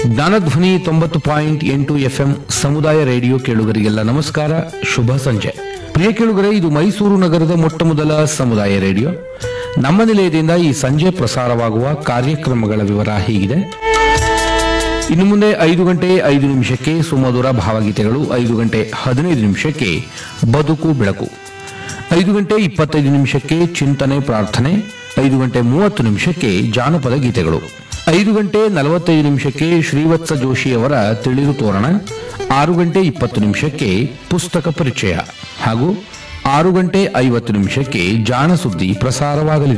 Jnanadhwani 90.8 FM ಸಮುದಾಯ radio ಕೇಳುಗರಿಗೆಲ್ಲ ನಮಸ್ಕಾರ, ಶುಭ ಸಂಜೆ. ಪ್ರಿಯ ಕೇಳುಗರೆ, ಇದು ಮೈಸೂರು ನಗರದ ಮೊಟ್ಟ ಮೊದಲ ಸಮುದಾಯ ರೇಡಿಯೋ. ನಮ್ಮ ನಿಲಯದಿಂದ ಈ ಸಂಜೆ ಪ್ರಸಾರವಾಗುವ ಕಾರ್ಯಕ್ರಮಗಳ ವಿವರ ಹೀಗಿದೆ. ಇನ್ನು ಮುಂದೆ 5 ಗಂಟೆ 5 ನಿಮಿಷಕ್ಕೆ ಸುಮಧುರ ಭಾವಗೀತೆಗಳು, 5 ಗಂಟೆ 15 ನಿಮಿಷಕ್ಕೆ ಬದುಕು ಬೆಳಕು, 5 ಗಂಟೆ 25 ನಿಮಿಷಕ್ಕೆ ಚಿಂತನೆ ಪ್ರಾರ್ಥನೆ, 5 ಗಂಟೆ 30 ನಿಮಿಷಕ್ಕೆ ಜಾನಪದ ಗೀತೆಗಳು, 5 ಗಂಟೆ 45 ನಿಮಿಷಕ್ಕೆ ಶ್ರೀವತ್ಸ ಜೋಶಿಯವರ ತಿಳಿದು ತೋರಣ, 6 ಗಂಟೆ 20 ನಿಮಿಷಕ್ಕೆ ಪುಸ್ತಕ ಪರಿಚಯ ಹಾಗೂ 6 ಗಂಟೆ 50 ನಿಮಿಷಕ್ಕೆ ಜಾಣ ಸುದ್ದಿ ಪ್ರಸಾರವಾಗಲಿದೆ.